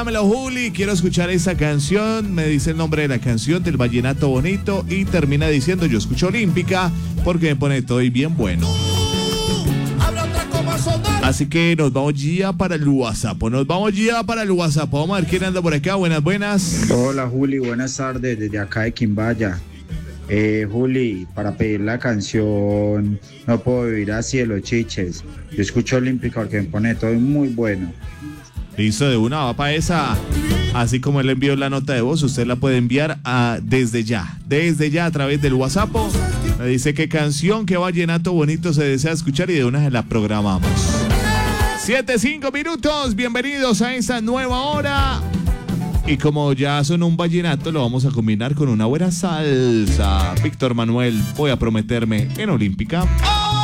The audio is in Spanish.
dámelo, Juli, quiero escuchar esa canción. Me dice el nombre de la canción, del vallenato bonito, y termina diciendo, yo escucho Olímpica porque me pone todo y bien bueno. Así que nos vamos ya para el WhatsApp. Vamos a ver quién anda por acá. Buenas. Hola, Juli, buenas tardes desde acá de Quimbaya. Juli, para pedir la canción No puedo vivir así de Los Chiches. Yo escucho Olímpica porque me pone todo muy bueno. Listo, de una, va para esa. Así como él envió la nota de voz, usted la puede enviar desde ya a través del WhatsApp. Me dice qué canción, qué vallenato bonito se desea escuchar y de una la programamos. 7:05 minutos, bienvenidos a esta nueva hora. Y como ya son un vallenato, lo vamos a combinar con una buena salsa. Víctor Manuel, voy a prometerme en Olímpica.